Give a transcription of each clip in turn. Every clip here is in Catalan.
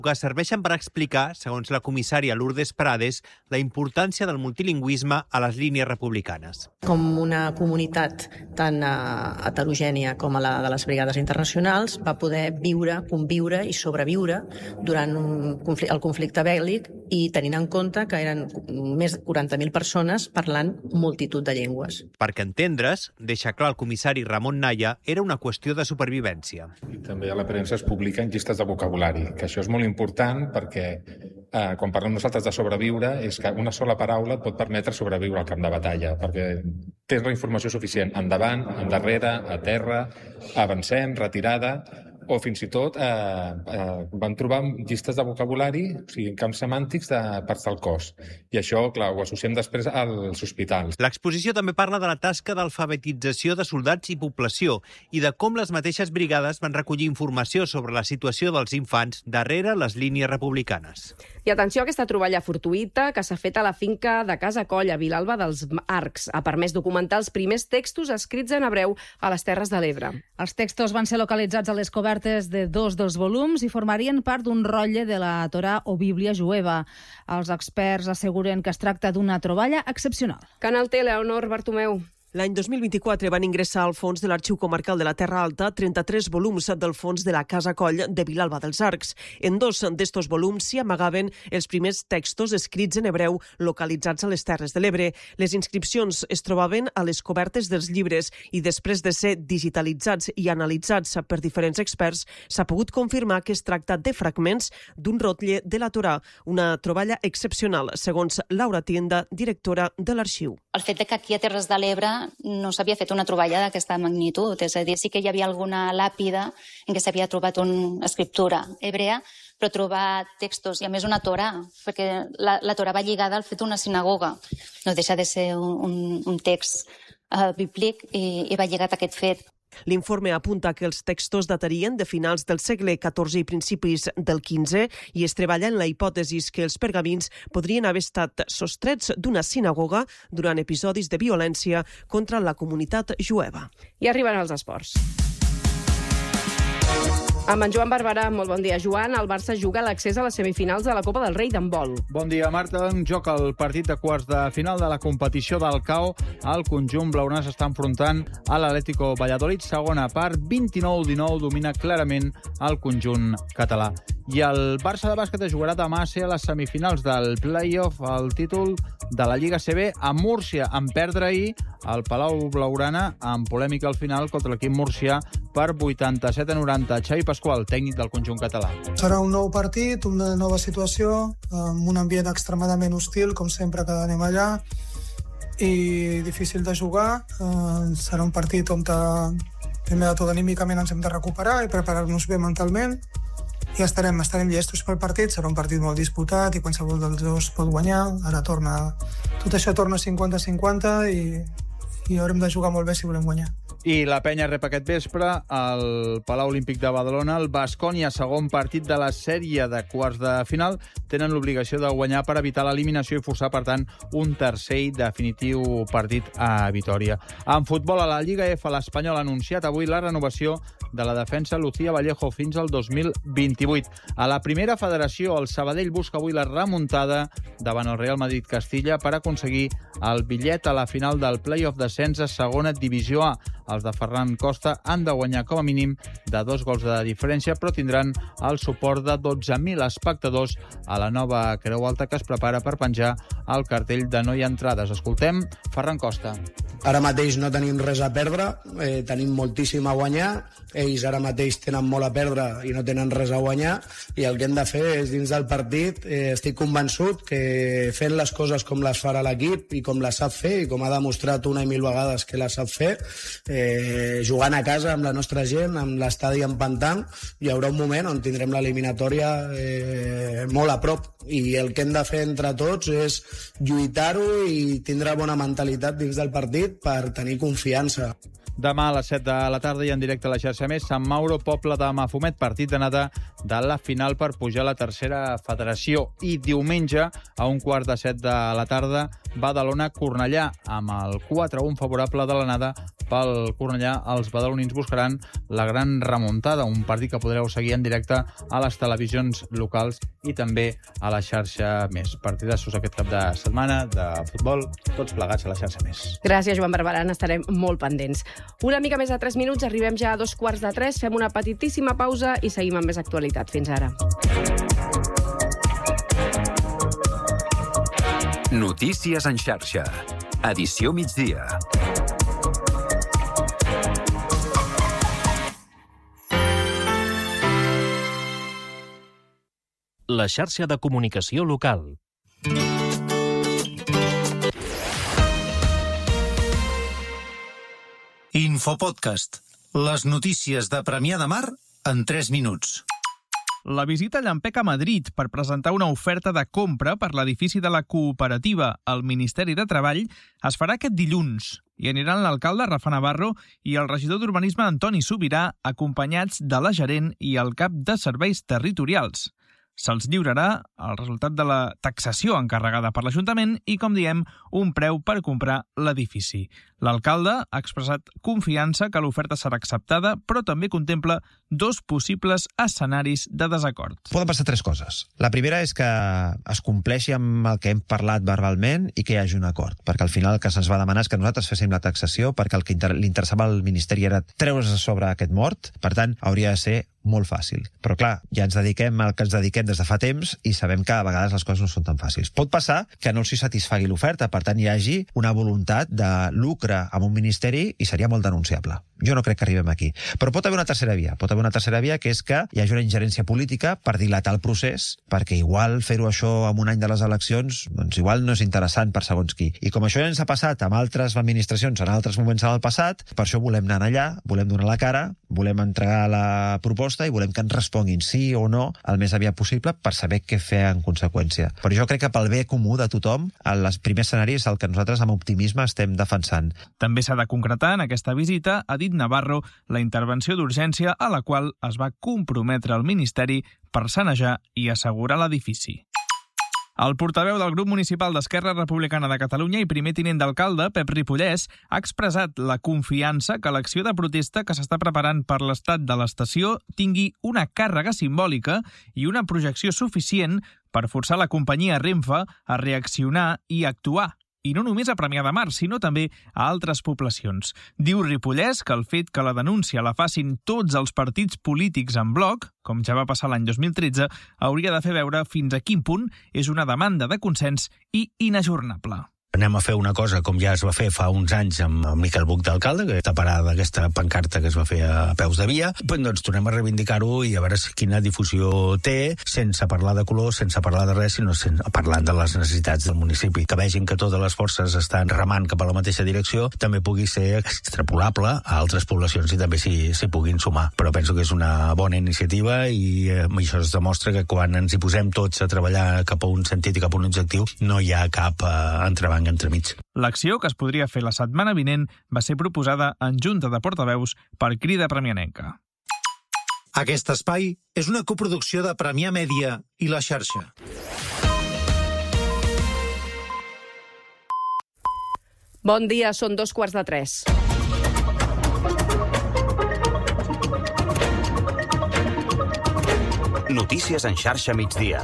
que serveixen per explicar, segons la comissària Lourdes Prades, la importància del multilingüisme a les línies republicanes. Com una comunitat tan heterogènia com la de les brigades internacionals va poder viure, conviure i sobreviure durant el conflicte bèl·lic i tenint en compte que eren més de 40.000 persones parlant multitud de llengües. Perquè entendre's, deixa clar el comissari Ramon Naya, era una qüestió de supervivència. I també a la premsa es publiquen llistes de vocabulari, que això és molt important perquè quan parlem nosaltres de sobreviure és que una sola paraula et pot permetre sobreviure al camp de batalla, perquè tens la informació suficient endavant, endarrere, a terra, avancem, retirada, o fins i tot van trobar llistes de vocabulari, o sigui, camps semàntics de parts del cos. I això, clar, ho associem després als hospitals. L'exposició també parla de la tasca d'alfabetització de soldats i població i de com les mateixes brigades van recollir informació sobre la situació dels infants darrere les línies republicanes. I atenció a aquesta troballa fortuïta que s'ha fet a la finca de Casa Coll, a Vilalba dels Arcs. Ha permès documentar els primers textos escrits en hebreu a les Terres de l'Ebre. Els textos van ser localitzats a les cobertes de 2 dels volums i formarien part d'un rotlle de la Torà o Bíblia jueva. Els experts asseguren que es tracta d'una troballa excepcional. Canal T, Leonor Bartomeu. L'any 2024 van ingressar al fons de l'Arxiu Comarcal de la Terra Alta 33 volums del fons de la Casa Coll de Vilalba dels Arcs. En 2 d'estos volums s'hi amagaven els primers textos escrits en hebreu localitzats a les Terres de l'Ebre. Les inscripcions es trobaven a les cobertes dels llibres i després de ser digitalitzats i analitzats per diferents experts, s'ha pogut confirmar que es tracta de fragments d'un rotlle de la Torà, una troballa excepcional, segons Laura Tienda, directora de l'arxiu. El fet que aquí a Terres de l'Ebre no s'havia fet una troballa d'aquesta magnitud, és a dir, sí que hi havia alguna làpida en què s'havia trobat una escriptura hebrea, però trobar textos, i a més una Torà, perquè la Torà va lligada al fet d'una sinagoga. No deixa de ser un text bíblic i va lligat a aquest fet. L'informe apunta que els textos datarien de finals del segle XIV i principis del XV i es treballa en la hipòtesi que els pergamins podrien haver estat sostrets d'una sinagoga durant episodis de violència contra la comunitat jueva. I arriben els esports. Amb en Joan Barberà, molt bon dia. Joan, el Barça juga l'accés a les semifinals de la Copa del Rei d'handbol. Bon dia, Marta. En joc el partit de quarts de final de la competició del CAO. El conjunt blaugrana s'està enfrontant a l'Atlético Valladolid. Segona part, 29-19, domina clarament el conjunt català. I el Barça de bàsquet jugarà demà a ser a les semifinals del play-off al títol de la Lliga CB a Múrcia, en perdre ahir el Palau Blaugrana amb polèmica al final contra l'equip murcià per 87-90. Xavi Pasqual, tècnic del conjunt català. Serà un nou partit, una nova situació, amb un ambient extremadament hostil, com sempre que anem allà, i difícil de jugar. Serà un partit on primer de tot anímicament ens hem de recuperar i preparar-nos bé mentalment. I estarem llestos pel partit, serà un partit molt disputat i qualsevol dels dos pot guanyar. Tot això torna 50-50 i haurem de jugar molt bé si volem guanyar. I la penya rep aquest vespre al Palau Olímpic de Badalona el Baskonia, segon partit de la sèrie de quarts de final. Tenen l'obligació de guanyar per evitar l'eliminació i forçar, per tant, un tercer i definitiu partit a Vitòria. En futbol, a la Lliga F, l'Espanyol ha anunciat avui la renovació de la defensa Lucía Vallejo fins al 2028. A la primera federació, el Sabadell busca avui la remuntada davant el Real Madrid Castilla per aconseguir el bitllet a la final del play-off d'ascens a segona divisió A. Els de Ferran Costa han de guanyar com a mínim de 2 gols de diferència, però tindran el suport de 12.000 espectadors a la nova Creu Alta que es prepara per penjar el cartell de no hi ha entrades. Escoltem Ferran Costa. Ara mateix no tenim res a perdre, tenim moltíssim a guanyar. Ells ara mateix tenen molt a perdre i no tenen res a guanyar, i el que hem de fer és, dins del partit, estic convençut que fent les coses com les farà l'equip i com les sap fer, i com ha demostrat una i mil vegades que les sap fer, jugant a casa amb la nostra gent, amb l'estadi empantant, hi haurà un moment on tindrem l'eliminatòria molt a prop, i el que hem de fer entre tots és lluitar-ho i tindre bona mentalitat dins del partit per tenir confiança. Demà a les 7 de la tarda i en directe a la xarxa més, Sant Mauro, Poble de Mafumet, partit d'anada de la final per pujar a la tercera federació. I diumenge, a 7:15 de la tarda, Badalona-Cornellà. Amb el 4-1 favorable de l'anada pel Cornellà, els badalonins buscaran la gran remuntada, un partit que podreu seguir en directe a les televisions locals i també a la xarxa Més. Partidassos aquest cap de setmana de futbol, tots plegats a la xarxa Més. Gràcies, Joan Barberan, estarem molt pendents. Una mica més de 3 minuts, arribem ja a 2:45, fem una petitíssima pausa i seguim amb més actualitat. Fins ara. Notícies en xarxa. Edició migdia. La xarxa de comunicació local. Infopodcast. Les notícies de Premià de Mar en 3 minuts. La visita llampec a Madrid per presentar una oferta de compra per l'edifici de la cooperativa al Ministeri de Treball es farà aquest dilluns. Hi aniran l'alcalde Rafa Navarro i el regidor d'Urbanisme Antoni Subirà, acompanyats de la gerent i el cap de serveis territorials. Se'ls lliurarà el resultat de la taxació encarregada per l'Ajuntament i, com diem, un preu per comprar l'edifici. L'alcalde ha expressat confiança que l'oferta serà acceptada, però també contempla 2 possibles escenaris de desacord. Poden passar 3 coses. La primera és que es compleixi amb el que hem parlat verbalment i que hi hagi un acord, perquè al final el que se'ns va demanar és que nosaltres féssim la taxació, perquè el que li interessava al Ministeri era treure's a sobre aquest mort, per tant, hauria de ser molt fàcil. Però clar, ja ens dediquem al que ens dediquem des de fa temps i sabem que a vegades les coses no són tan fàcils. Pot passar que no s'hi satisfagui l'oferta, per tant hi hagi una voluntat de lucre amb un ministeri i seria molt denunciable. Jo no crec que arribem aquí. Però pot haver una tercera via. Pot haver una tercera via, que és que hi hagi una ingerència política per dilatar el procés, perquè igual fer-ho això en un any de les eleccions, doncs igual no és interessant per segons qui. I com això ja ens ha passat amb altres administracions en altres moments en el passat, per això volem anar allà, volem donar la cara, volem entregar la proposta i volem que ens responguin sí o no el més aviat possible per saber què fer en conseqüència. Però jo crec que pel bé comú de tothom, els primers escenaris és el que nosaltres amb optimisme estem defensant. També s'ha de concretar en aquesta visita, ha dit Navarro, la intervenció d'urgència a la qual es va comprometre el Ministeri per sanejar i assegurar l'edifici. El portaveu del grup municipal d'Esquerra Republicana de Catalunya i primer tinent d'alcalde, Pep Ripollès, ha expressat la confiança que l'acció de protesta que s'està preparant per l'estat de l'estació tingui una càrrega simbòlica i una projecció suficient per forçar la companyia Renfe a reaccionar i actuar. I no només a Premià de Mar, sinó també a altres poblacions. Diu Ripollès que el fet que la denúncia la facin tots els partits polítics en bloc, com ja va passar l'any 2013, hauria de fer veure fins a quin punt és una demanda de consens i inajornable. Anem a fer una cosa com ja es va fer fa uns anys amb Miquel Buch d'alcalde, que està parada aquesta pancarta que es va fer a peus de via, doncs tornem a reivindicar-ho i a veure quina difusió té, sense parlar de color, sense parlar de res, sinó parlant de les necessitats del municipi. Que vegin que totes les forces estan remant cap a la mateixa direcció, també pugui ser extrapolable a altres poblacions i també s'hi puguin sumar. Però penso que és una bona iniciativa i això es demostra que quan ens hi posem tots a treballar cap a un sentit i cap a un objectiu, no hi ha cap entrebanc entremig. L'acció, que es podria fer la setmana vinent, va ser proposada en Junta de Portaveus per Crida Premianenca. Aquest espai és una coproducció de Premià Mèdia i La Xarxa. Bon dia, són 2:45. Notícies en xarxa migdia.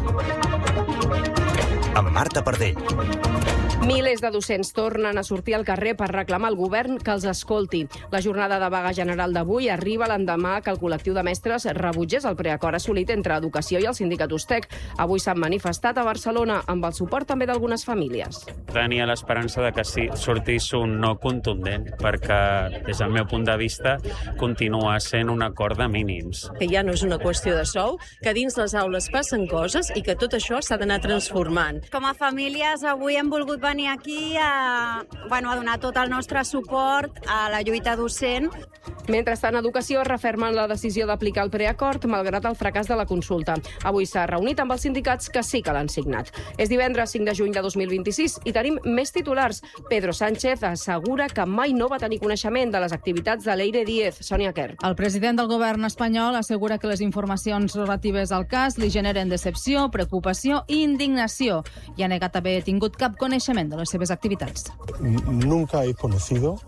Amb Marta Pardell. Milers de docents tornen a sortir al carrer per reclamar al govern que els escolti. La jornada de vaga general d'avui arriba l'endemà que el col·lectiu de mestres rebutgés el preacord assolit entre Educació i el sindicat USTEC. Avui s'han manifestat a Barcelona amb el suport també d'algunes famílies. Tenia l'esperança de que sí, sortís un no contundent, perquè des del meu punt de vista continua sent un acord de mínims. Que ja no és una qüestió de sou, que dins les aules passen coses i que tot això s'ha d'anar transformant. Com a famílies avui hem volgut venir aquí a donar tot el nostre suport a la lluita docent. Mentrestant, Educació refermen la decisió d'aplicar el preacord malgrat el fracàs de la consulta. Avui s'ha reunit amb els sindicats que sí que l'han signat. És divendres 5 de juny de 2026 i tenim més titulars. Pedro Sánchez assegura que mai no va tenir coneixement de les activitats de Leire Díez. Sònia Quer. El president del govern espanyol assegura que les informacions relatives al cas li generen decepció, preocupació i indignació. i ha negat haver tingut cap coneixement de les seves activitats. Nunca he conocido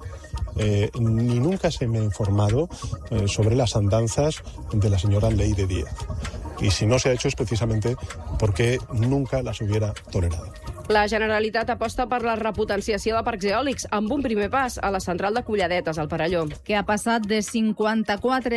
ni nunca se me ha informado sobre las andanzas de la señora Leyde Díaz. Y si no se ha hecho es precisamente porque nunca las hubiera tolerado. La Generalitat aposta per la repotenciació de parcs eòlics amb un primer pas a la central de Colladetes, al Perelló. Que ha passat de 54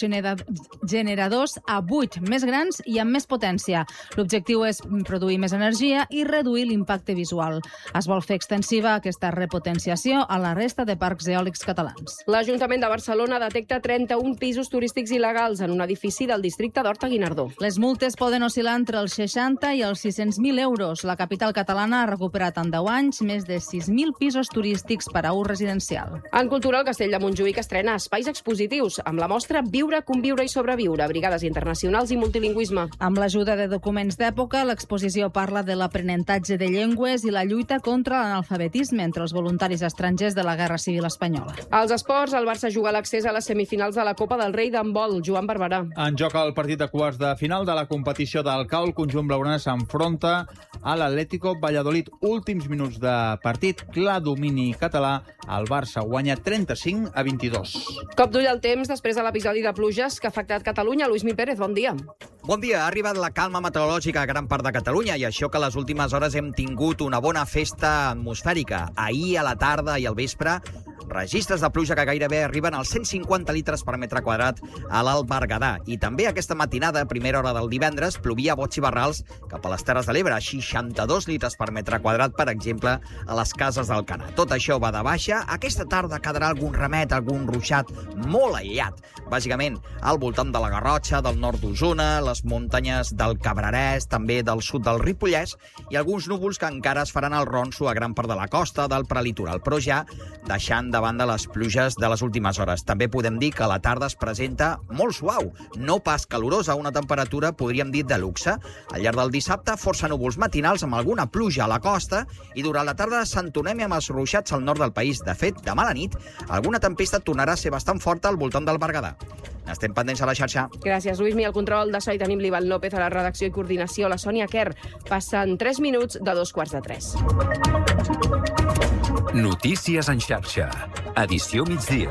aerogeneradors a 8, més grans i amb més potència. L'objectiu és produir més energia i reduir l'impacte visual. Es vol fer extensiva aquesta repotenciació a la resta de parcs eòlics catalans. L'Ajuntament de Barcelona detecta 31 pisos turístics il·legals en un edifici del districte d'Horta-Guinardó. Les multes poden oscil·lar entre els 60 i els 600.000 euros. La capital catalana ha recuperat en 10 anys més de 6.000 pisos turístics per a ús residencial. En cultura, el Castell de Montjuïc estrena espais expositius amb la mostra Viure, conviure i sobreviure, brigades internacionals i multilingüisme. Amb l'ajuda de documents d'època, l'exposició parla de l'aprenentatge de llengües i la lluita contra l'analfabetisme entre els voluntaris estrangers de la Guerra Civil Espanyola. Als esports, el Barça juga l'accés a les semifinals de la Copa del Rei d'handbol. Joan Barberà. En joc el partit de quarts de final de la competició del CAO, el conjunt blaugrana s'enfronta a l'Atlético Valladolid. Últims minuts de partit, clar domini català, el Barça guanya 35-22. Cop d'ull al temps després de l'episodi de pluges que ha afectat Catalunya. Luismi Pérez, bon dia. Bon dia. Ha arribat la calma meteorològica a gran part de Catalunya i això que a les últimes hores hem tingut una bona festa atmosfèrica. Ahir a la tarda i al vespre, registres de pluja que gairebé arriben als 150 litres per metre quadrat a l'Alt Berguedà. I també aquesta matinada, a primera hora del divendres, plovia a bots i barrals cap a les Terres de l'Ebre, 62 litres per metre quadrat, per exemple, a les Cases d'Alcanar. Tot això va de baixa. Aquesta tarda quedarà algun remet, algun ruixat molt aïllat, bàsicament al voltant de la Garrotxa, del nord d'Osona, les muntanyes del Cabrerès, també del sud del Ripollès, i alguns núvols que encara es faran el ronso a gran part de la costa, del prelitoral, però ja deixant de banda les pluges de les últimes hores. També podem dir que la tarda es presenta molt suau, no pas calorosa, una temperatura, podríem dir, de luxe. Al llarg del dissabte, força núvols matinals amb alguna pluja a la costa i durant la tarda s'entonem amb els ruixats al nord del país. De fet, demà a la nit, alguna tempesta tornarà a ser bastant forta al voltant del Berguedà. Estem pendents a la xarxa. Gràcies, Luismi. Al control de so hi tenim l'Ivan López, a la redacció i coordinació, la Sònia Kerr. Passen 3 minuts de 2:45. Notícies en xarxa. Edició migdia.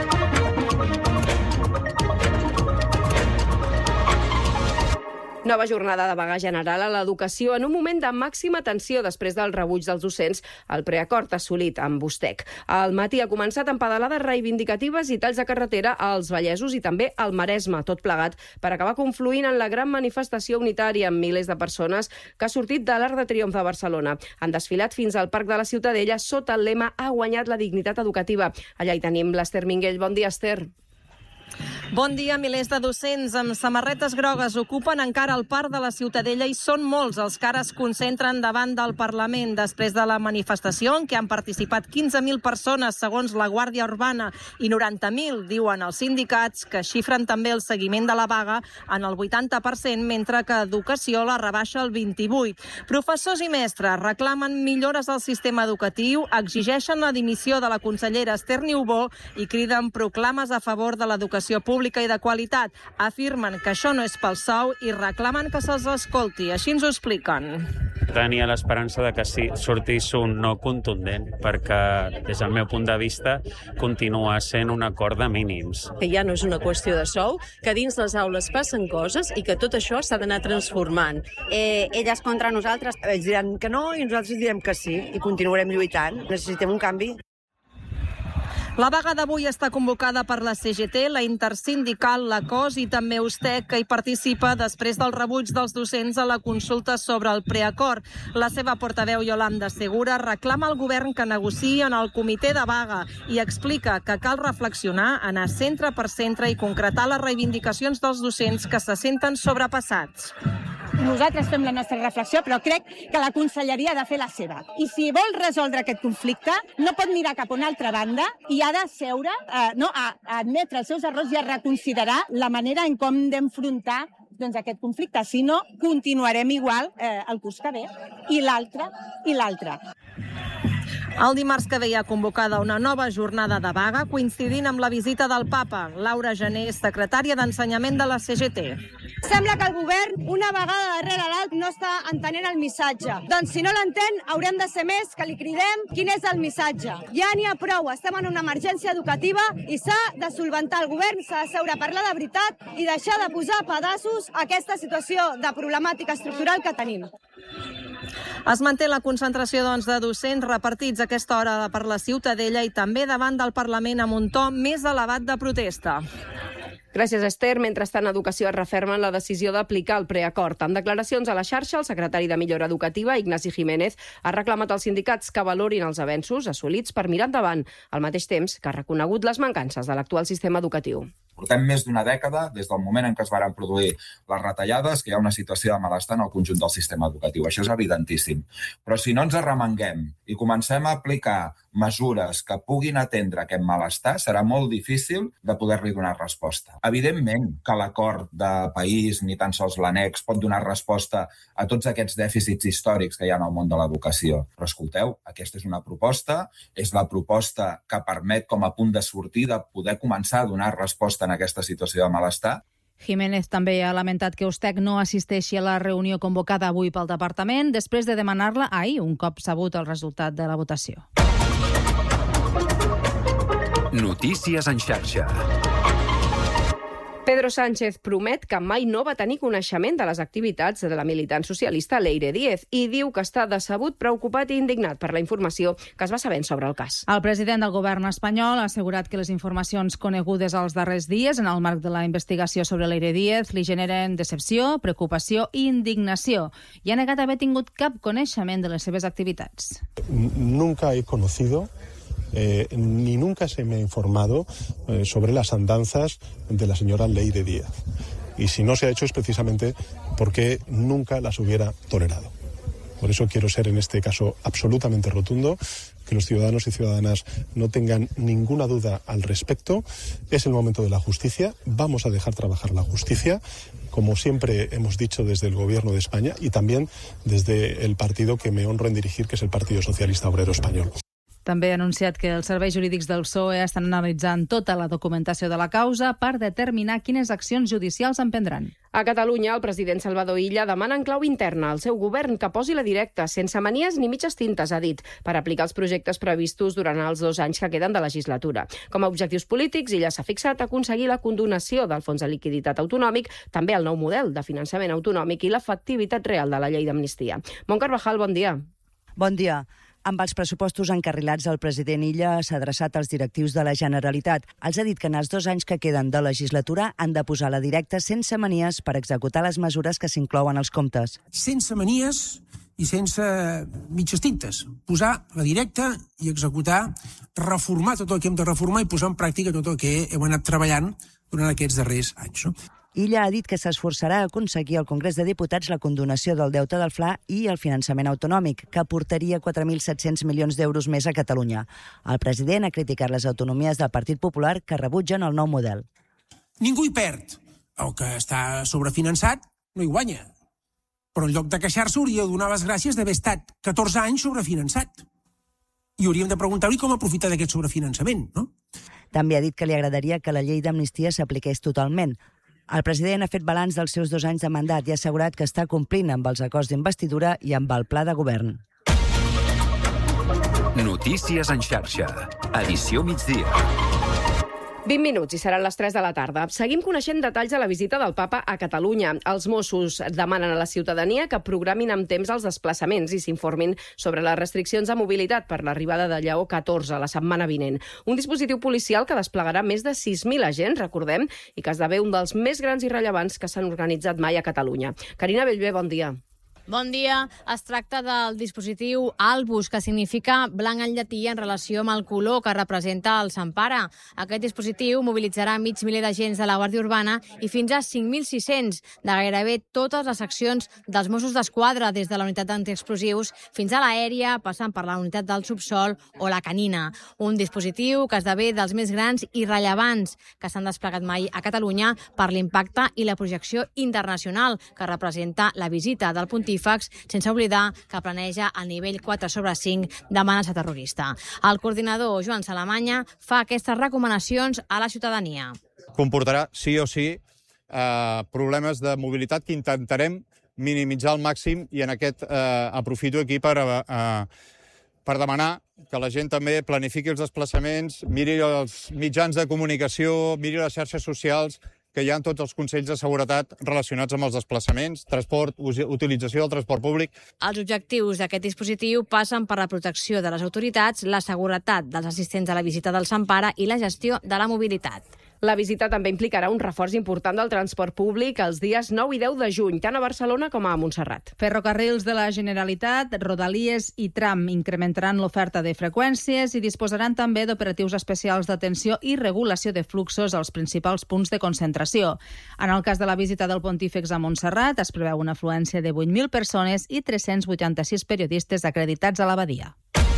Nova jornada de vaga general a l'educació en un moment de màxima tensió després del rebuig dels docents al preacord assolit amb Bustec. Al matí ha començat amb pedalades reivindicatives i talls de carretera als Vallesos i també al Maresme, tot plegat per acabar confluint en la gran manifestació unitària amb milers de persones que ha sortit de l'Arc de Triomf de Barcelona. Han desfilat fins al Parc de la Ciutadella sota el lema "Ha guanyat la dignitat educativa". Allà hi tenim l'Ester Minguell. Bon dia, Ester. Bon dia. Milers de docents amb samarretes grogues ocupen encara el Parc de la Ciutadella i són molts els que ara es concentren davant del Parlament després de la manifestació en què han participat 15.000 persones segons la Guàrdia Urbana i 90.000, diuen els sindicats, que xifren també el seguiment de la vaga en el 80%, mentre que Educació la rebaixa al 28%. Professors i mestres reclamen millores al sistema educatiu, exigeixen la dimissió de la consellera Esther Niubó i criden proclames a favor de l'educació pública i de qualitat. Afirmen que això no és pel sou i reclamen que se'ls escolti. Així ens ho expliquen. Tenia l'esperança de que sí, sortís un no contundent, perquè des del meu punt de vista continua sent un acord de mínims. Que ja no és una qüestió de sou, que dins les aules passen coses i que tot això s'ha d'anar transformant. Elles contra nosaltres, ells diran que no i nosaltres direm que sí i continuarem lluitant. Necessitem un canvi. La vaga d'avui està convocada per la CGT, la Intersindical, la COS i també Ustec, que hi participa després del rebuig dels docents a la consulta sobre el preacord. La seva portaveu, Yolanda Segura, reclama al govern que negociï en el comitè de vaga i explica que cal reflexionar, anar centre per centre i concretar les reivindicacions dels docents que se senten sobrepassats. Nosaltres fem la nostra reflexió, però crec que la conselleria ha de fer la seva. I si vol resoldre aquest conflicte, no pot mirar cap a una altra banda i ha de seure, a admetre els seus errors i a reconsiderar la manera en com d'enfrontar aquest conflicte. Si no, continuarem igual el curs que ve, i l'altre, i l'altre. El dimarts que ve hi ha convocada una nova jornada de vaga coincidint amb la visita del papa. Laura Gené, secretària d'Ensenyament de la CGT. Sembla que el govern, una vegada darrere l'altra, no està entenent el missatge. Doncs si no l'entén, haurem de ser més que li cridem quin és el missatge. Ja n'hi ha prou, estem en una emergència educativa i s'ha de solventar el govern, s'ha de seure a parlar de veritat i deixar de posar a pedaços aquesta situació de problemàtica estructural que tenim. Es manté la concentració de docents repartits a aquesta hora per la Ciutadella i també davant del Parlament amb un to més elevat de protesta. Gràcies, Esther. Mentrestant, Educació es referma en la decisió d'aplicar el preacord. En declaracions a la xarxa, el secretari de Millora Educativa, Ignasi Jiménez, ha reclamat als sindicats que valorin els avenços assolits per mirar endavant, al mateix temps que ha reconegut les mancances de l'actual sistema educatiu. Portem més d'una dècada, des del moment en què es varen produir les retallades, que hi ha una situació de malestar en el conjunt del sistema educatiu. Això és evidentíssim. Però si no ens arremanguem i comencem a aplicar mesures que puguin atendre aquest malestar, serà molt difícil de poder-li donar resposta. Evidentment que l'acord de país, ni tan sols l'annex, pot donar resposta a tots aquests dèficits històrics que hi ha en el món de l'educació. Però escolteu, aquesta és una proposta, és la proposta que permet com a punt de sortida poder començar a donar resposta en aquesta situació de malestar. Jiménez també ha lamentat que Eustec no assisteixi a la reunió convocada avui pel departament després de demanar-la ahir, un cop sabut el resultat de la votació. Notícies en xarxa. Pedro Sánchez promet que mai no va tenir coneixement de les activitats de la militant socialista Leire Díez i diu que està decebut, preocupat i indignat per la informació que es va sabent sobre el cas. El president del govern espanyol ha assegurat que les informacions conegudes els darrers dies en el marc de la investigació sobre Leire Díez li generen decepció, preocupació i indignació i ha negat haver tingut cap coneixement de les seves activitats. Nunca he conocido ni nunca se me ha informado sobre las andanzas de la señora Leire Díez. Y si no se ha hecho es precisamente porque nunca las hubiera tolerado. Por eso quiero ser en este caso absolutamente rotundo, que los ciudadanos y ciudadanas no tengan ninguna duda al respecto. Es el momento de la justicia, vamos a dejar trabajar la justicia, como siempre hemos dicho desde el Gobierno de España y también desde el partido que me honro en dirigir, que es el Partido Socialista Obrero Español. També ha anunciat que els serveis jurídics del PSOE estan analitzant tota la documentació de la causa per determinar quines accions judicials emprendran. A Catalunya, el president Salvador Illa demana en clau interna al seu govern que posi la directa, sense manies ni mitges tintes, ha dit, per aplicar els projectes previstos durant els 2 anys que queden de legislatura. Com a objectius polítics, Illa s'ha fixat a aconseguir la condonació del fons de liquiditat autonòmic, també el nou model de finançament autonòmic i l'efectivitat real de la llei d'amnistia. Mont Carvajal, bon dia. Bon dia. Amb els pressupostos encarrilats, el president Illa s'ha adreçat als directius de la Generalitat. Els ha dit que en els 2 anys que queden de legislatura han de posar la directa sense manies per executar les mesures que s'inclouen als comptes. Sense manies i sense mitges tintes. Posar la directa i executar, reformar tot el que hem de reformar i posar en pràctica tot el que hem anat treballant durant aquests darrers anys. Illa ha dit que s'esforçarà a aconseguir al Congrés de Diputats la condonació del deute del Fla i el finançament autonòmic, que aportaria 4.700 milions d'euros més a Catalunya. El president ha criticat les autonomies del Partit Popular que rebutgen el nou model. Ningú hi perd. El que està sobrefinançat no hi guanya. Però en lloc de queixar-se hauria de donar les gràcies d'haver estat 14 anys sobrefinançat. I hauríem de preguntar-li com aprofitar d'aquest sobrefinançament, no? També ha dit que li agradaria que la llei d'amnistia s'apliqués totalment. El president ha fet balanç dels seus 2 anys de mandat i ha assegurat que està complint amb els acords d'investidura i amb el pla de govern. Notícies en xarxa. Edició migdia. 20 minuts i seran les 3 de la tarda. Seguim coneixent detalls de la visita del papa a Catalunya. Els Mossos demanen a la ciutadania que programin amb temps els desplaçaments i s'informin sobre les restriccions de mobilitat per l'arribada de Lleó XIV la setmana vinent. Un dispositiu policial que desplegarà més de 6.000 agents, recordem, i que esdevé un dels més grans i rellevants que s'han organitzat mai a Catalunya. Carina Bellver, bon dia. Bon dia. Es tracta del dispositiu Albus, que significa blanc en llatí en relació amb el color que representa el Sant Pare. Aquest dispositiu mobilitzarà mig miler d'agents de la Guàrdia Urbana i fins a 5.600 de gairebé totes les seccions dels Mossos d'Esquadra, des de la unitat d'antiexplosius fins a l'aèria, passant per la unitat del subsol o la canina. Un dispositiu que esdevé dels més grans i rellevants que s'han desplegat mai a Catalunya per l'impacte i la projecció internacional que representa la visita del pontífex pontífex, sense oblidar que planeja el nivell 4/5 d'amenaça terrorista. El coordinador Joan Salamanya fa aquestes recomanacions a la ciutadania. Comportarà, sí o sí, problemes de mobilitat que intentarem minimitzar al màxim, i en aquest aprofito aquí per demanar que la gent també planifiqui els desplaçaments, miri els mitjans de comunicació, miri les xarxes socials, que hi ha tots els consells de seguretat relacionats amb els desplaçaments, transport, utilització del transport públic. Els objectius d'aquest dispositiu passen per la protecció de les autoritats, la seguretat dels assistents a la visita del Sant Pare i la gestió de la mobilitat. La visita també implicarà un reforç important del transport públic els dies 9 i 10 de juny, tant a Barcelona com a Montserrat. Ferrocarrils de la Generalitat, Rodalies i Tram incrementaran l'oferta de freqüències i disposaran també d'operatius especials d'atenció i regulació de fluxos als principals punts de concentració. En el cas de la visita del Pontífex a Montserrat, es preveu una afluència de 8.000 persones i 386 periodistes acreditats a l'abadia.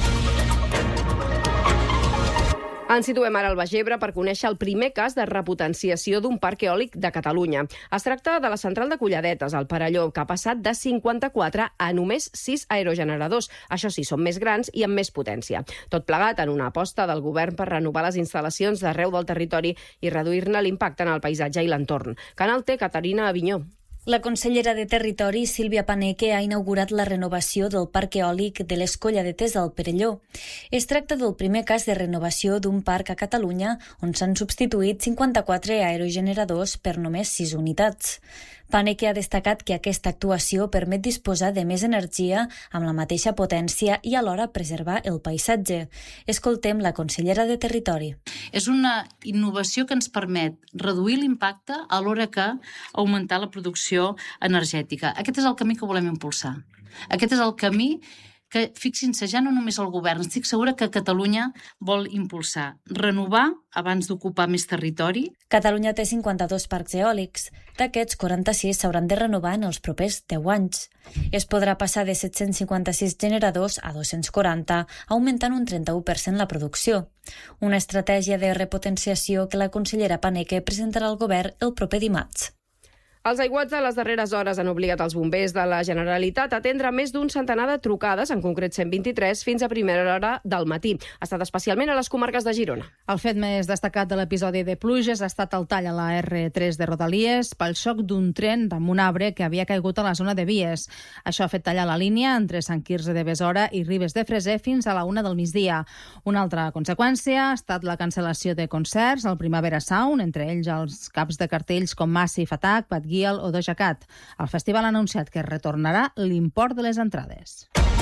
Ens situem ara al Baix Ebre per conèixer el primer cas de repotenciació d'un parc eòlic de Catalunya. Es tracta de la central de Colladetes, al Perelló, que ha passat de 54 a només 6 aerogeneradors. Això sí, són més grans i amb més potència. Tot plegat en una aposta del govern per renovar les instal·lacions d'arreu del territori i reduir-ne l'impacte en el paisatge i l'entorn. Canal T, Caterina Avinyó. La consellera de Territori, Sílvia Paneque, ha inaugurat la renovació del parc eòlic de les Colladetes al Perelló. Es tracta del primer cas de renovació d'un parc a Catalunya on s'han substituït 54 aerogeneradors per només 6 unitats. Paneque ha destacat que aquesta actuació permet disposar de més energia amb la mateixa potència i alhora preservar el paisatge. Escoltem la consellera de Territori. És una innovació que ens permet reduir l'impacte alhora que augmentar la producció energètica. Aquest és el camí que volem impulsar. Aquest és el camí que, fixin-se, ja no només el govern, estic segura que Catalunya vol impulsar. Renovar abans d'ocupar més territori. Catalunya té 52 parcs eòlics. D'aquests, 46 s'hauran de renovar en els propers 10 anys. Es podrà passar de 756 generadors a 240, augmentant un 31% la producció. Una estratègia de repotenciació que la consellera Paneque presentarà al govern el proper dimarts. Els aiguats de les darreres hores han obligat els bombers de la Generalitat a atendre més d'un centenar de trucades, en concret 123, fins a primera hora del matí. Ha estat especialment a les comarques de Girona. El fet més destacat de l'episodi de pluges ha estat el tall a la R3 de Rodalies pel xoc d'un tren amb un arbre que havia caigut a la zona de vies. Això ha fet tallar la línia entre Sant Quirze de Besora i Ribes de Freser fins a la 1 del migdia. Una altra conseqüència ha estat la cancel·lació de concerts al Primavera Sound, entre ells els caps de cartells com Massive Attack, Bad Gyal o Doja Cat. El festival ha anunciat que retornarà l'import de les entrades.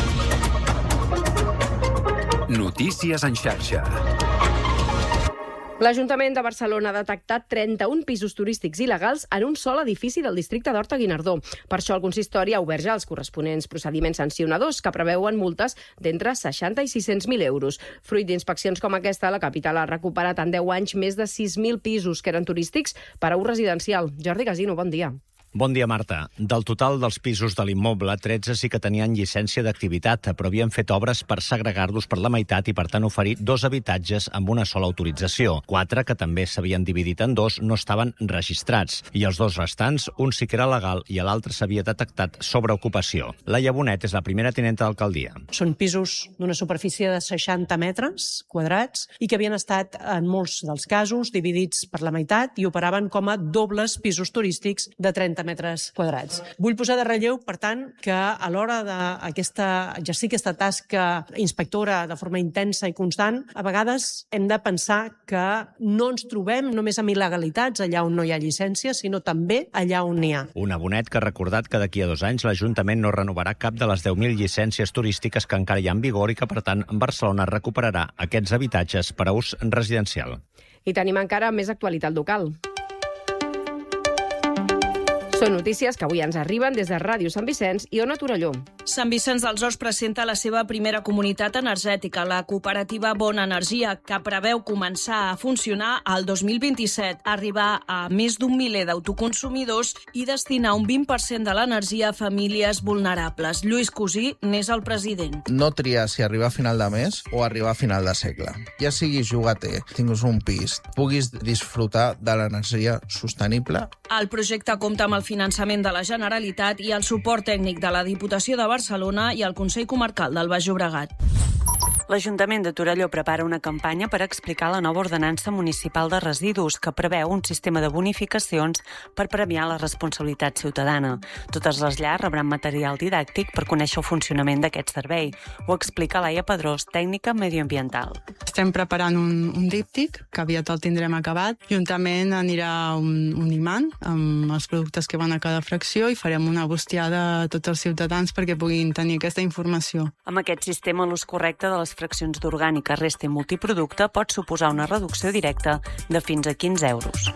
Notícies en xarxa. L'Ajuntament de Barcelona ha detectat 31 pisos turístics il·legals en un sol edifici del districte d'Horta-Guinardó. Per això el consistori ha obert ja els corresponents procediments sancionadors que preveuen multes d'entre 60 i 600.000 euros. Fruit d'inspeccions com aquesta, la capital ha recuperat en 10 anys més de 6.000 pisos que eren turístics per a ús residencial. Jordi Casino, bon dia. Bon dia, Marta. Del total dels pisos de l'immoble, 13 sí que tenien llicència d'activitat, però havien fet obres per segregar-los per la meitat i, per tant, oferir 2 habitatges amb una sola autorització. 4, que també s'havien dividit en 2, no estaven registrats. I els 2 restants, un sí que era legal i l'altre s'havia detectat sobreocupació. Laia Bonet és la primera tinenta d'alcaldia. Són pisos d'una superfície de 60 metres quadrats i que havien estat, en molts dels casos, dividits per la meitat i operaven com a dobles pisos turístics de 30 metres quadrats. Vull posar de relleu, per tant, que a l'hora d'exercir aquesta tasca inspectora de forma intensa i constant, a vegades hem de pensar que no ens trobem només amb il·legalitats allà on no hi ha llicència, sinó també allà on n'hi ha. Una Bonet que ha recordat que d'aquí a 2 anys l'Ajuntament no renovarà cap de les 10.000 llicències turístiques que encara hi ha en vigor i que, per tant, Barcelona recuperarà aquests habitatges per a ús residencial. I tenim encara més actualitat local. Són notícies que avui ens arriben des de Ràdio Sant Vicenç i Ona Torelló. Sant Vicenç dels Horts presenta la seva primera comunitat energètica, la cooperativa Bona Energia, que preveu començar a funcionar al 2027, arribar a més d'un miler d'autoconsumidors i destinar un 20% de l'energia a famílies vulnerables. Lluís Cosí n'és el president. No triar si arribar a final de mes o arribar a final de segle. Ja siguis llogater, tinguis un pis, puguis disfrutar de l'energia sostenible. El projecte compta amb el finançament de la Generalitat i el suport tècnic de la Diputació de Barcelona i el Consell Comarcal del Baix Llobregat. L'Ajuntament de Torelló prepara una campanya per explicar la nova ordenança municipal de residus que preveu un sistema de bonificacions per premiar la responsabilitat ciutadana. Totes les llars rebran material didàctic per conèixer el funcionament d'aquest servei. Ho explica Laia Pedrós, tècnica medioambiental. Estem preparant un díptic, que aviat el tindrem acabat. Juntament anirà un imant amb els productes que van a cada fracció i farem una bustiada a tots els ciutadans perquè puguin tenir aquesta informació. Amb aquest sistema, l'ús correcte de les fraccions d'orgànica, resta i multiproducte pot suposar una reducció directa de fins a 15 euros.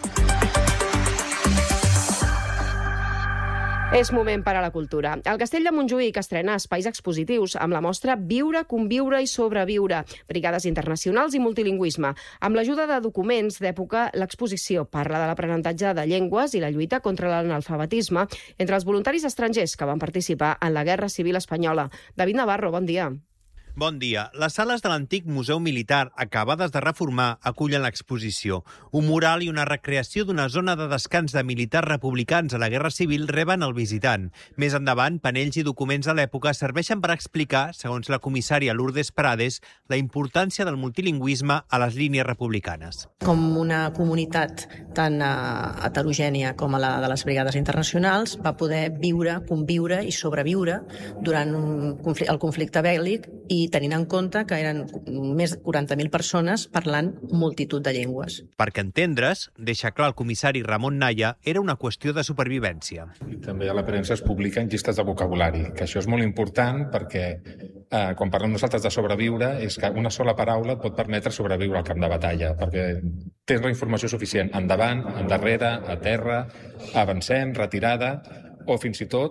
És moment per a la cultura. El Castell de Montjuïc estrena espais expositius amb la mostra Viure, conviure i sobreviure, brigades internacionals i multilingüisme. Amb l'ajuda de documents d'època, l'exposició parla de l'aprenentatge de llengües i la lluita contra l'analfabetisme entre els voluntaris estrangers que van participar en la Guerra Civil Espanyola. David Navarro, bon dia. Bon dia. Les sales de l'antic Museu Militar, acabades de reformar, acullen l'exposició. Un mural i una recreació d'una zona de descans de militars republicans a la Guerra Civil reben el visitant. Més endavant, panells i documents de l'època serveixen per explicar, segons la comissària Lourdes Prades, la importància del multilingüisme a les línies republicanes. Com una comunitat tan heterogènia com la de les brigades internacionals va poder viure, conviure i sobreviure durant el conflicte bèl·lic i tenint en compte que eren més de 40.000 persones parlant multitud de llengües. Perquè entendre's, deixa clar el comissari Ramon Naya, era una qüestió de supervivència. També a la premsa es publiquen llistes de vocabulari, que això és molt important perquè quan parlem nosaltres de sobreviure és que una sola paraula et pot permetre sobreviure al camp de batalla, perquè tens la informació suficient endavant, endarrere, a terra, avancem, retirada, o fins i tot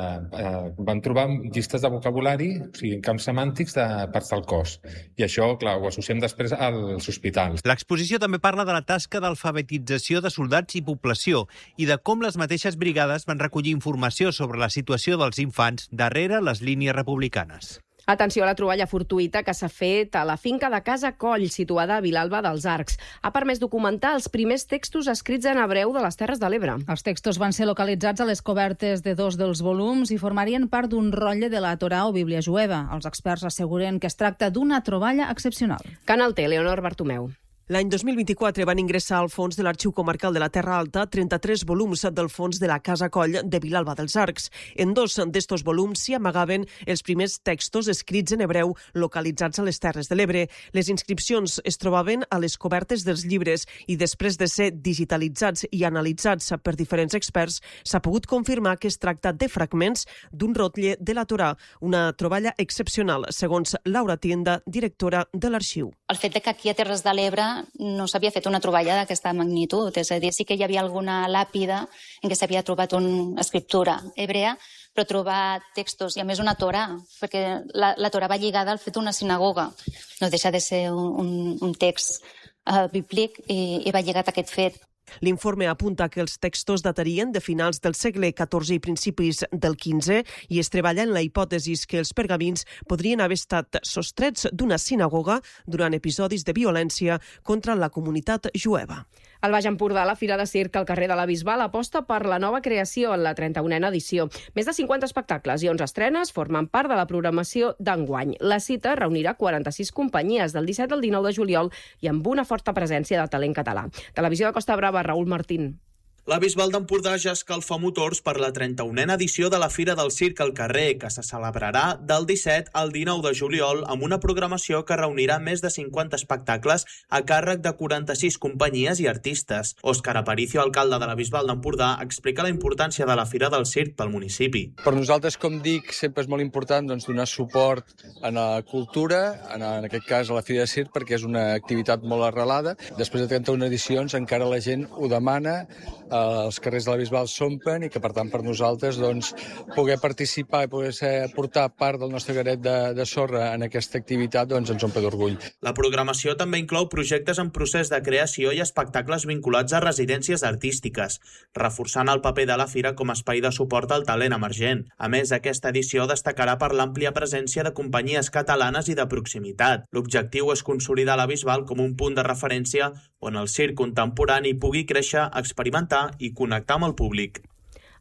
van trobar llistes de vocabulari, o sigui, camps semàntics de parts del cos. I això, clar, ho associem després als hospitals. L'exposició també parla de la tasca d'alfabetització de soldats i població i de com les mateixes brigades van recollir informació sobre la situació dels infants darrere les línies republicanes. Atenció a la troballa fortuïta que s'ha fet a la finca de Casa Coll, situada a Vilalba dels Arcs. Ha permès documentar els primers textos escrits en hebreu de les Terres de l'Ebre. Els textos van ser localitzats a les cobertes de 2 dels volums i formarien part d'un rotlle de la Torà o Bíblia jueva. Els experts asseguren que es tracta d'una troballa excepcional. Canal T, Leonor Bartomeu. L'any 2024 van ingressar al fons de l'Arxiu Comarcal de la Terra Alta 33 volums del fons de la Casa Coll de Vilalba dels Arcs. En 2 d'estos volums s'hi amagaven els primers textos escrits en hebreu localitzats a les Terres de l'Ebre. Les inscripcions es trobaven a les cobertes dels llibres i després de ser digitalitzats i analitzats per diferents experts, s'ha pogut confirmar que es tracta de fragments d'un rotlle de la Torà, una troballa excepcional, segons Laura Tienda, directora de l'arxiu. El fet que aquí a Terres de l'Ebre no s'havia fet una troballa d'aquesta magnitud, és a dir, sí que hi havia alguna làpida en què s'havia trobat una escriptura hebrea, però trobar textos, i a més una Torà, perquè la Torà va lligada al fet d'una sinagoga. No deixa de ser un text bíblic i va lligat a aquest fet. L'informe apunta que els textos datarien de finals del segle XIV i principis del XV i es treballa en la hipòtesi que els pergamins podrien haver estat sostrets d'una sinagoga durant episodis de violència contra la comunitat jueva. Al Baix Empordà, la Fira de Circ al carrer de la Bisbal aposta per la nova creació en la 31a edició. Més de 50 espectacles i 11 estrenes formen part de la programació d'enguany. La cita reunirà 46 companyies del 17 al 19 de juliol i amb una forta presència de talent català. Televisió de Costa Brava, Raül Martín. La Bisbal d'Empordà ja escalfa motors per la 31a edició de la Fira del Circ al carrer, que se celebrarà del 17 al 19 de juliol amb una programació que reunirà més de 50 espectacles a càrrec de 46 companyies i artistes. Òscar Aparicio, alcalde de la Bisbal d'Empordà, explica la importància de la Fira del Circ pel municipi. Per nosaltres, com dic, sempre és molt important donar suport a la cultura, en aquest cas a la Fira de Circ, perquè és una activitat molt arrelada. Després de 31 edicions encara la gent ho demana, els carrers de la Bisbal s'omplen i que, per tant, per nosaltres, poder participar i poder portar part del nostre granet de sorra en aquesta activitat ens omple d'orgull. La programació també inclou projectes en procés de creació i espectacles vinculats a residències artístiques, reforçant el paper de la Fira com a espai de suport al talent emergent. A més, aquesta edició destacarà per l'àmplia presència de companyies catalanes i de proximitat. L'objectiu és consolidar la Bisbal com un punt de referència on el circ contemporani pugui créixer, experimentar i connectar amb el públic.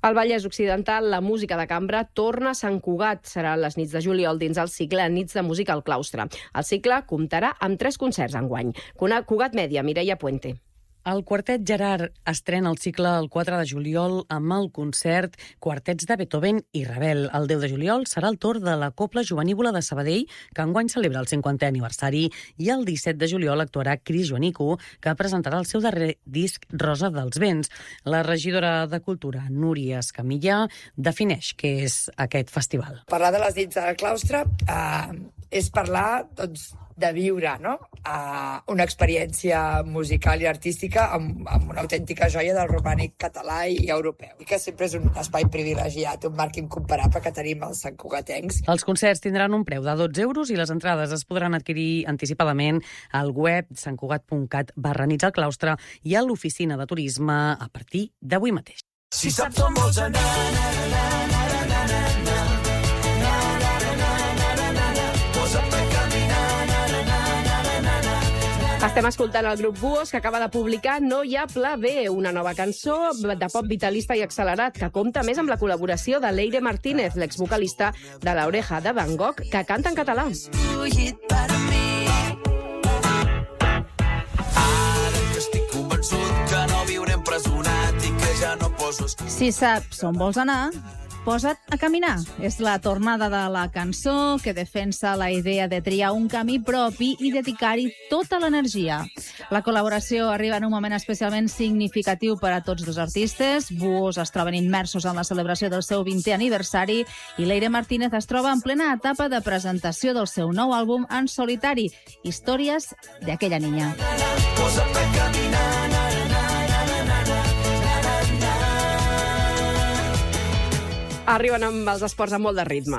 Al Vallès Occidental, la música de cambra torna a Sant Cugat. Seran les nits de juliol dins el cicle Nits de Música al Claustre. El cicle comptarà amb 3 concerts enguany. Cugat Mèdia, Mireia Puente. El Quartet Gerard estrena el cicle el 4 de juliol amb el concert Quartets de Beethoven i Ravel. El 10 de juliol serà el torn de la Cobla Jovenívola de Sabadell, que enguany celebra el 50è aniversari, i el 17 de juliol actuarà Cris Joanico, que presentarà el seu darrer disc Rosa dels Vents. La regidora de Cultura, Núria Escamilla, defineix què és aquest festival. Parlar de les nits del claustre és parlar, doncs, de viure, no? Una experiència musical i artística amb una autèntica joia del romànic català i europeu. I que sempre és un espai privilegiat, un marc incomparable que tenim els santcugatencs. Els concerts tindran un preu de 12 euros i les entrades es podran adquirir anticipadament al web santcugat.cat/nits al claustre i a l'oficina de turisme a partir d'avui mateix. Si saps on vols anar, Estem escoltant el grup Buos, que acaba de publicar No hi ha pla B, una nova cançó de pop vitalista i accelerat, que compta més amb la col·laboració de Leire Martínez, l'exvocalista de l'Oreja de Van Gogh, que canta en català. Ara que estic convençut que no viuré empresonat i que ja no poso... Si saps on vols anar, posa't a caminar. És la tornada de la cançó que defensa la idea de triar un camí propi i dedicar-hi tota l'energia. La col·laboració arriba en un moment especialment significatiu per a tots dos artistes. Buos es troben immersos en la celebració del seu 20è aniversari i Leire Martínez es troba en plena etapa de presentació del seu nou àlbum en solitari, Històries d'aquella niña. Posa't a caminar, Arriben amb els esports amb molt de ritme.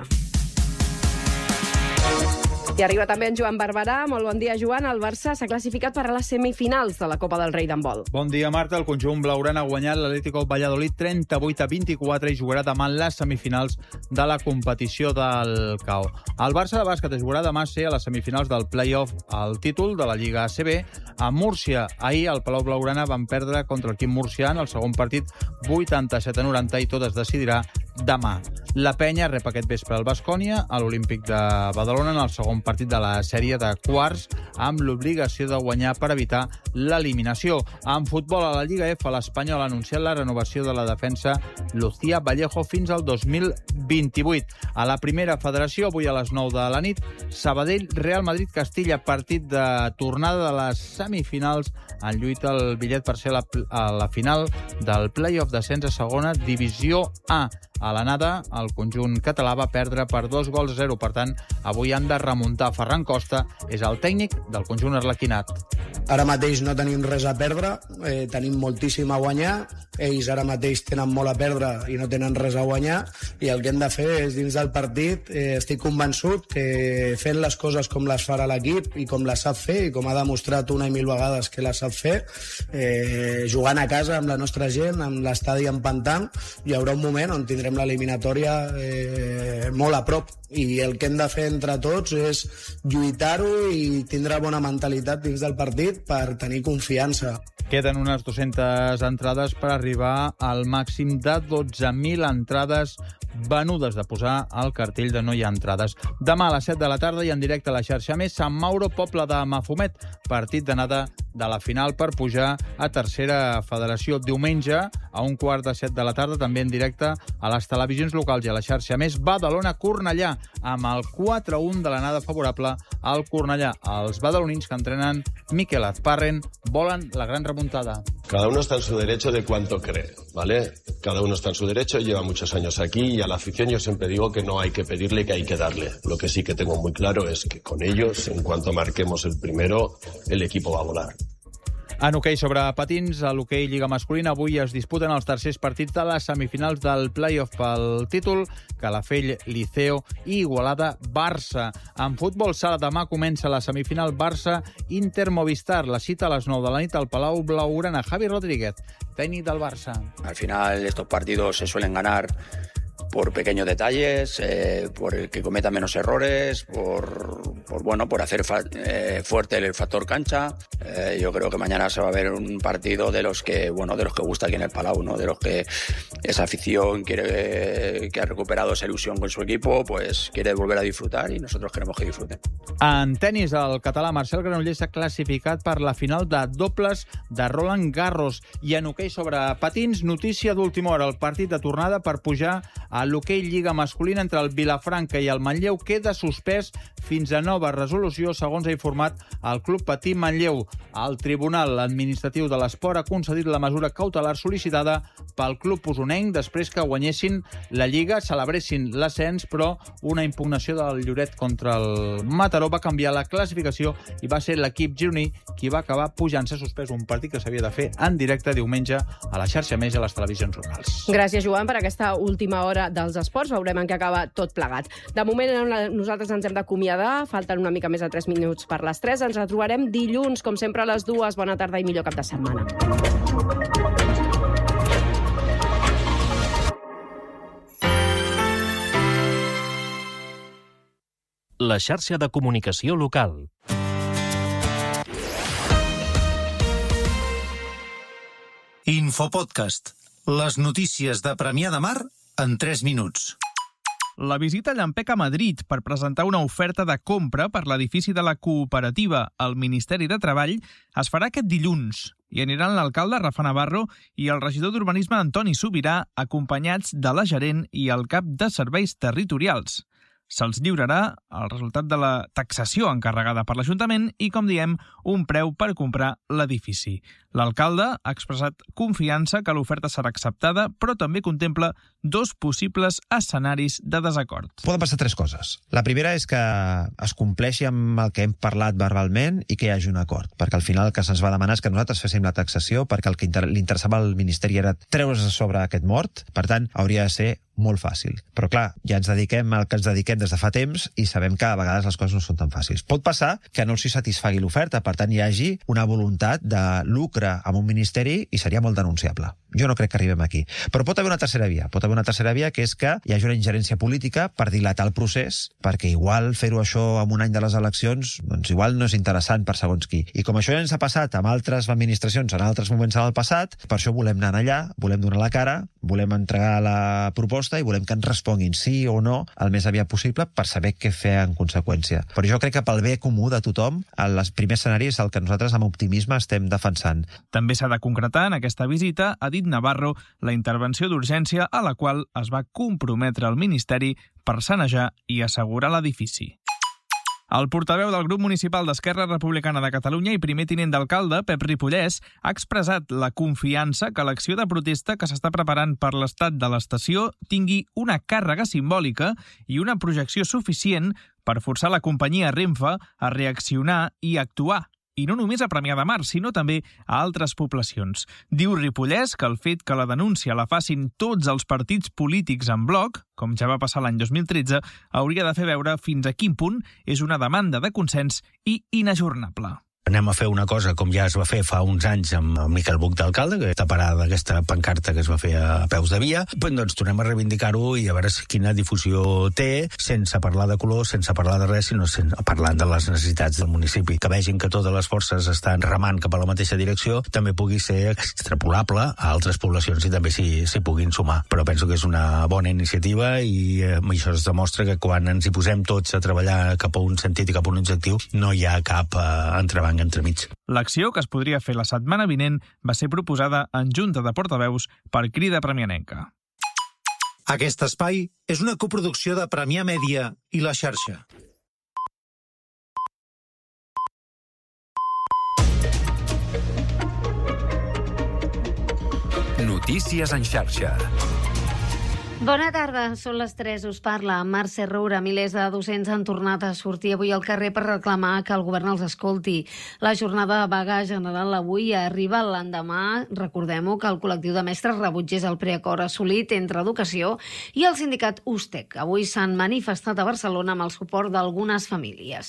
I arriba també en Joan Barberà. Molt bon dia, Joan. El Barça s'ha classificat per a les semifinals de la Copa del Rei d'handbol. Bon dia, Marta. El conjunt blaugrana ha guanyat l'Atlético Valladolid 38-24 i jugarà demà en les semifinals de la competició del CAO. El Barça de bàsquet jugarà demà a les semifinals del play-off al títol de la Lliga ACB a Múrcia. Ahir al Palau Blaugrana van perdre contra l'equip murcià en el segon partit 87-90 i tot es decidirà demà. La Penya rep aquest vespre al Baskonia a l'Olímpic de Badalona en el segon partit de la sèrie de quarts amb l'obligació de guanyar per evitar l'eliminació. En futbol a la Lliga F, l'Espanyol ha anunciat la renovació de la defensa Lucía Vallejo fins al 2028. A la primera federació, avui a les 9 de la nit, Sabadell, Real Madrid-Castilla, partit de tornada de les semifinals en lluita el bitllet per ser a la final del play-off d'ascens a segona divisió A. A l'anada, el conjunt català va perdre per 2-0. Per tant, avui han de remuntar. Ferran Costa és el tècnic del conjunt arlequinat. Ara mateix no tenim res a perdre, tenim moltíssim a guanyar. Ells ara mateix tenen molt a perdre i no tenen res a guanyar. I el que hem de fer és, dins del partit, estic convençut que fent les coses com les farà l'equip i com les sap fer, i com ha demostrat una i mil vegades que les sap fer, jugant a casa amb la nostra gent, amb l'estadi empantant, hi haurà un moment on tindrem l'eliminatòria molt a prop. I el que hem de fer entre tots és lluitar-ho i tindre bona mentalitat dins del partit per tenir confiança. Queden unes 200 entrades per arribar al màxim de 12.000 entrades venudes, de posar al cartell de No hi ha entrades. Demà a les 7 de la tarda i en directe a la xarxa més, Sant Mauro, Poble de Mafumet, partit d'anada de la final per pujar a tercera federació. Diumenge, a 6:15 de la tarda, també en directe a les televisions locals i a la xarxa més, Badalona-Cornellà, amb el 4-1 de l'anada favorable al Cornellà. Els badalonins, que entrenen Miquel Azparren, volen la gran remuntada. Cada uno está en su derecho de cuánto cree, ¿vale? Cada uno está en su derecho, lleva muchos años aquí y a la afición yo siempre digo que no hay que pedirle, que hay que darle. Lo que sí que tengo muy claro es que con ellos, en cuanto marquemos el primero, el equipo va a volar. En hoquei sobre patins, a l'hoquei Lliga Masculina, avui es disputen els tercers partits de les semifinals del play-off pel títol, Calafell, Liceo i Igualada-Barça. En futbol sala, demà comença la semifinal Barça-Inter-Movistar. La cita a les 9 de la nit al Palau Blaugrana. Javi Rodríguez, tècnic del Barça. Al final, estos partidos se suelen ganar por pequeños detalles, por el que cometa menos errores, por por hacer fuerte el factor cancha. Yo creo que mañana se va a ver un partido de los que gusta aquí en el Palau, ¿no? De los que esa afición que ha recuperado esa ilusión con su equipo, pues quiere volver a disfrutar y nosotros queremos que disfruten. En tenis, el català Marcel Granollers s'ha classificat per la final de dobles de Roland Garros. I en hoquei sobre patins, notícia d'última hora. El partit de tornada per pujar a l'hoquei Lliga masculina entre el Vilafranca i el Manlleu queda suspès fins a nova resolució, segons ha informat el Club Patí Manlleu. El Tribunal Administratiu de l'Esport ha concedit la mesura cautelar sol·licitada pel club usonenc després que guanyessin la Lliga, celebressin l'ascens, però una impugnació del Lloret contra el Mataró va canviar la classificació i va ser l'equip gironí qui va acabar pujant-se suspès un partit que s'havia de fer en directe diumenge a la xarxa Més i a les televisions locals. Gràcies, Joan, per aquesta última hora dels esports. Veurem en què acaba tot plegat. De moment, nosaltres ens hem d'acomiadar. Falten una mica més de 3 minuts per les 3. Ens retrobarem dilluns, com sempre, a les 2. Bona tarda i millor cap de setmana. La xarxa de comunicació local. Infopodcast. Les notícies de Premià de Mar en 3 minuts. La visita a Llampec a Madrid per presentar una oferta de compra per l'edifici de la cooperativa al Ministeri de Treball es farà aquest dilluns. Hi aniran l'alcalde Rafa Navarro i el regidor d'Urbanisme Antoni Subirà, acompanyats de la gerent i el cap de serveis territorials. Se'ls lliurarà el resultat de la taxació encarregada per l'Ajuntament i, com diem, un preu per comprar l'edifici. L'alcalde ha expressat confiança que l'oferta serà acceptada, però també contempla 2 possibles escenaris de desacord. Poden passar 3 coses. La primera és que es compleixi amb el que hem parlat verbalment i que hi hagi un acord, perquè al final el que se'ns va demanar és que nosaltres féssim la taxació, perquè el que li interessava al Ministeri era treure's a sobre aquest mort, per tant, hauria de ser molt fàcil. Però clar, ja ens dediquem al que ens dediquem des de fa temps i sabem que a vegades les coses no són tan fàcils. Pot passar que no els satisfagui l'oferta, per tant hi hagi una voluntat de lucre amb un ministeri i seria molt denunciable. Jo no crec que arribem aquí. Però pot haver una tercera via. Pot haver una tercera via, que és que hi hagi una ingerència política per dilatar el procés, perquè igual fer-ho això en un any de les eleccions, doncs igual no és interessant per segons qui. I com això ja ens ha passat amb altres administracions en altres moments en el passat, per això volem anar allà, volem donar la cara, volem entregar la proposta i volem que ens responguin sí o no el més aviat possible per saber què fer en conseqüència. Però jo crec que pel bé comú de tothom, el primer escenari és el que nosaltres amb optimisme estem defensant. També s'ha de concretar en aquesta visita, ha dit Navarro, la intervenció d'urgència a la qual es va comprometre el Ministeri per sanejar i assegurar l'edifici. El portaveu del grup municipal d'Esquerra Republicana de Catalunya i primer tinent d'alcalde, Pep Ripollès, ha expressat la confiança que l'acció de protesta que s'està preparant per l'estat de l'estació tingui una càrrega simbòlica i una projecció suficient per forçar la companyia Renfe a reaccionar i actuar. I no només a Premià de Mar, sinó també a altres poblacions. Diu Ripollès que el fet que la denúncia la facin tots els partits polítics en bloc, com ja va passar l'any 2013, hauria de fer veure fins a quin punt és una demanda de consens i inajornable. Anem a fer una cosa com ja es va fer fa uns anys amb Miquel Buch d'alcalde, que està parada d'aquesta pancarta que es va fer a peus de via, doncs tornem a reivindicar-ho i a veure quina difusió té, sense parlar de color, sense parlar de res, sinó parlant de les necessitats del municipi. Que vegin que totes les forces estan remant cap a la mateixa direcció, també pugui ser extrapolable a altres poblacions i també s'hi puguin sumar. Però penso que és una bona iniciativa i això es demostra que quan ens hi posem tots a treballar cap a un sentit i cap a un objectiu, no hi ha cap entrebanc entremig. L'acció, que es podria fer la setmana vinent, va ser proposada en Junta de Portaveus per Crida Premianenca. Aquest espai és una coproducció de Premià Mèdia i La Xarxa. Notícies en xarxa. Bona tarda, són les 3, us parla Mercè Roura. Milers de docents han tornat a sortir avui al carrer per reclamar que el govern els escolti. La jornada de vaga general avui arriba l'endemà, recordem-ho, que el col·lectiu de mestres rebutgés el preacord assolit entre Educació i el sindicat USTEC. Avui s'han manifestat a Barcelona amb el suport d'algunes famílies.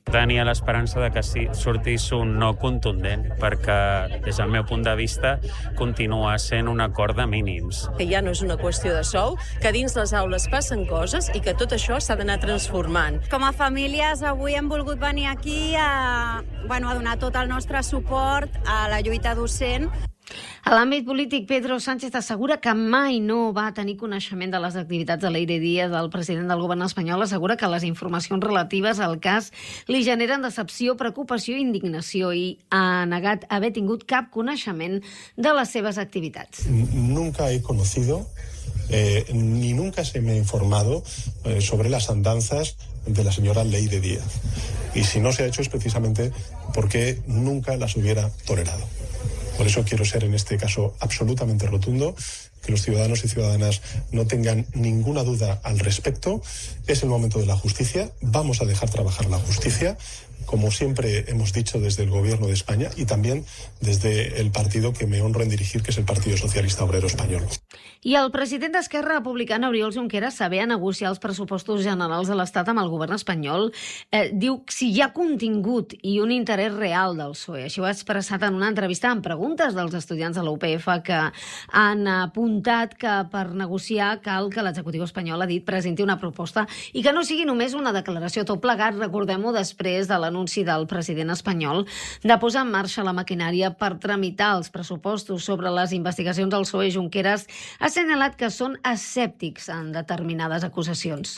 Tenia l'esperança de que sortís un no contundent, perquè, des del meu punt de vista, continua sent un acord de mínims. Que ja no és una qüestió de sou, que dins les aules passen coses i que tot això s'ha d'anar transformant. Com a famílies, avui hem volgut venir aquí a donar tot el nostre suport a la lluita docent. A l'àmbit polític, Pedro Sánchez assegura que mai no va tenir coneixement de les activitats de l'Eire Díaz. El president del govern espanyol assegura que les informacions relatives al cas li generen decepció, preocupació i indignació i ha negat haver tingut cap coneixement de les seves activitats. Nunca he conocido ni nunca se me ha informado sobre las andanzas de la señora Leire Díaz. Y si no se ha hecho es precisamente porque nunca las hubiera tolerado. Por eso quiero ser en este caso absolutamente rotundo, que los ciudadanos y ciudadanas no tengan ninguna duda al respecto. Es el momento de la justicia, vamos a dejar trabajar la justicia, como siempre hemos dicho desde el Gobierno de España y también desde el partido que me honro en dirigir, que es el Partido Socialista Obrero Español. I el president d'Esquerra Republicana, Oriol Junqueras, saber negociar els pressupostos generals de l'Estat amb el govern espanyol, diu que si hi ha contingut i un interès real del PSOE. Així ho ha expressat en una entrevista amb preguntes dels estudiants de la UPF que han apuntat que per negociar cal que l'executiu espanyol, ha dit, presenti una proposta i que no sigui només una declaració. Tot plegat, recordem-ho, després de l'anunci del president espanyol de posar en marxa la maquinària per tramitar els pressupostos. Sobre les investigacions del PSOE, Junqueras ha assenyalat que són escèptics en determinades acusacions.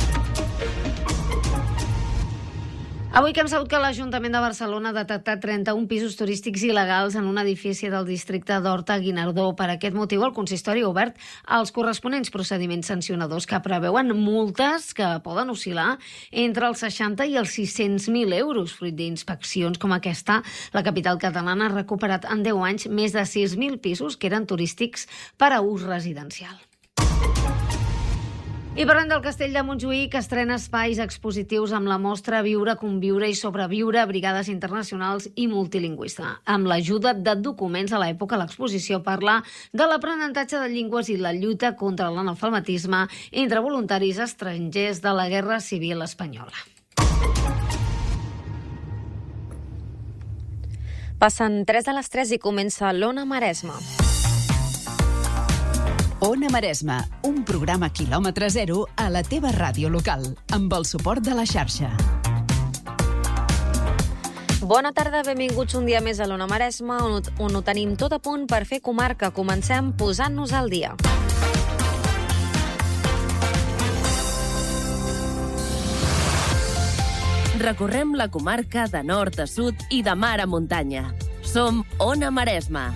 Avui que hem sabut que l'Ajuntament de Barcelona ha detectat 31 pisos turístics il·legals en un edifici del districte d'Horta-Guinardó. Per aquest motiu, el consistori ha obert els corresponents procediments sancionadors que preveuen multes que poden oscil·lar entre els 60 i els 600.000 euros. Fruit d'inspeccions com aquesta, la capital catalana ha recuperat en 10 anys més de 6.000 pisos que eren turístics per a ús residencial. I parlem del Castell de Montjuïc, que estrena espais expositius amb la mostra Viure, Conviure i Sobreviure, Brigades Internacionals i Multilingüista. Amb l'ajuda de documents a l'època, l'exposició parla de l'aprenentatge de llengües i la lluita contra l'analfabetisme entre voluntaris estrangers de la Guerra Civil Espanyola. Passen 3 de les 3 i comença l'Ona Maresma. Ona Maresma, un programa quilòmetre zero a la teva ràdio local, amb el suport de la xarxa. Bona tarda, benvinguts un dia més a l'Ona Maresma, on ho tenim tot a punt per fer comarca. Comencem posant-nos al dia. Recorrem la comarca de nord a sud i de mar a muntanya. Som Ona Maresma.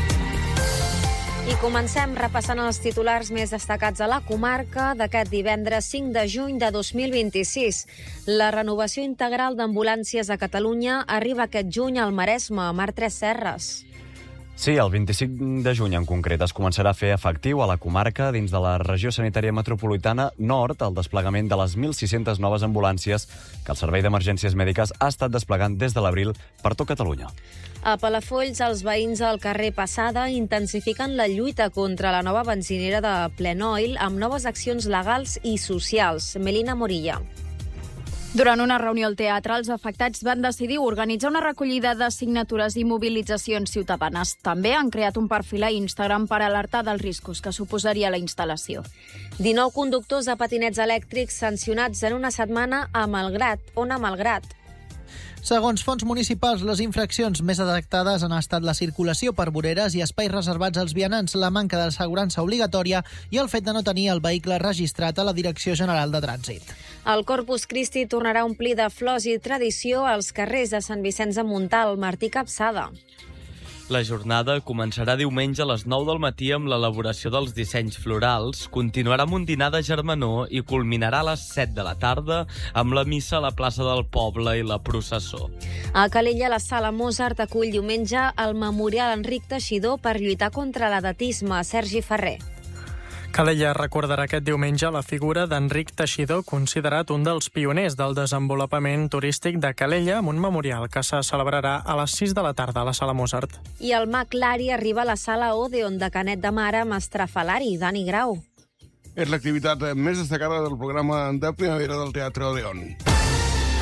I comencem repassant els titulars més destacats a la comarca d'aquest divendres 5 de juny de 2026. La renovació integral d'ambulàncies a Catalunya arriba aquest juny al Maresme, a Mar Tres Serres. Sí, el 25 de juny en concret es començarà a fer efectiu a la comarca dins de la regió sanitària metropolitana nord el desplegament de les 1.600 noves ambulàncies que el Servei d'Emergències Mèdiques ha estat desplegant des de l'abril per tot Catalunya. A Palafolls, els veïns del carrer Passada intensifiquen la lluita contra la nova benzinera de Plenoil amb noves accions legals i socials. Melina Morilla. Durant una reunió al teatre, els afectats van decidir organitzar una recollida de signatures i mobilitzacions ciutadanes. També han creat un perfil a Instagram per alertar dels riscos que suposaria la instal·lació. 19 conductors de patinets elèctrics sancionats en una setmana a Malgrat. On a Malgrat? Segons fonts municipals, les infraccions més detectades han estat la circulació per voreres i espais reservats als vianants, la manca d'assegurança obligatòria i el fet de no tenir el vehicle registrat a la Direcció General de Trànsit. El Corpus Christi tornarà a omplir de flors i tradició als carrers de Sant Vicenç de Montalt. Martí Capçada. La jornada començarà diumenge a les 9 del matí amb l'elaboració dels dissenys florals, continuarà amb un dinar de germanor i culminarà a les 7 de la tarda amb la missa a la plaça del poble i la processó. A Calella, la Sala Mozart acull diumenge el Memorial Enric Teixidor per lluitar contra l'edatisme. Sergi Ferrer. Calella recordarà aquest diumenge la figura d'Enric Teixidor, considerat un dels pioners del desenvolupament turístic de Calella, amb un memorial que se celebrarà a les 6 de la tarda a la Sala Mozart. I el Mag Lari arriba a la Sala Odeon de Canet de Mar amb Estrafalari. Dani Grau. És l'activitat més destacada del programa de primavera del Teatre Odeon.